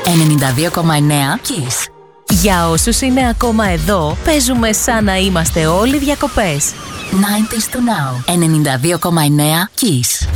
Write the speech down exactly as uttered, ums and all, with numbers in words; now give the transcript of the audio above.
ενενήντα δύο κόμμα εννέα Kiss. Για όσους είναι ακόμα εδώ, παίζουμε σαν να είμαστε όλοι διακοπές. ενενήντα του Now. ενενήντα δύο κόμμα εννέα Kiss.